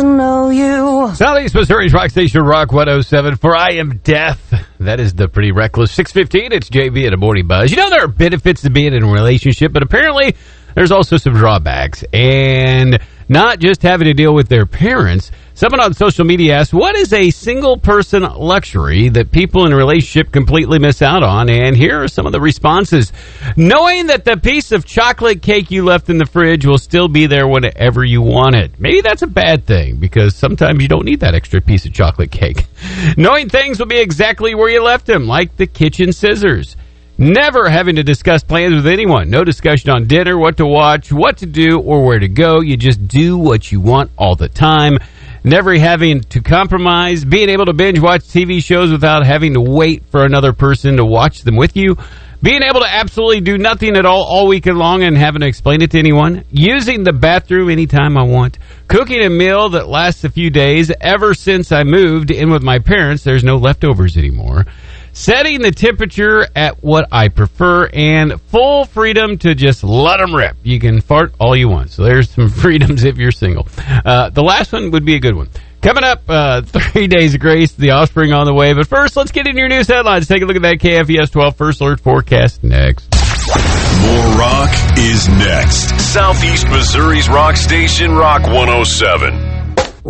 to know you. Southeast Missouri's Rock Station, Rock 107, for I Am Death. That is the Pretty Reckless. 6:15, it's JB at a Morning Buzz. You know, there are benefits to being in a relationship, but apparently there's also some drawbacks. And not just having to deal with their parents. Someone on social media asked, what is a single-person luxury that people in a relationship completely miss out on? And here are some of the responses. Knowing that the piece of chocolate cake you left in the fridge will still be there whenever you want it. Maybe that's a bad thing, because sometimes you don't need that extra piece of chocolate cake. Knowing things will be exactly where you left them, like the kitchen scissors. Never having to discuss plans with anyone. No discussion on dinner, what to watch, what to do, or where to go. You just do what you want all the time. Never having to compromise. Being able to binge watch TV shows without having to wait for another person to watch them with you. Being able to absolutely do nothing at all weekend long and having to explain it to anyone. Using the bathroom anytime I want. Cooking a meal that lasts a few days. Ever since I moved in with my parents, there's no leftovers anymore. Setting the temperature at what I prefer, and full freedom to just let them rip. You can fart all you want. So there's some freedoms if you're single. The last one would be a good one. Coming up, 3 days of grace, the offspring on the way. But first, let's get into your news headlines. Take a look at that KFES 12 First Alert forecast next. More rock is next. Southeast Missouri's rock station, Rock 107.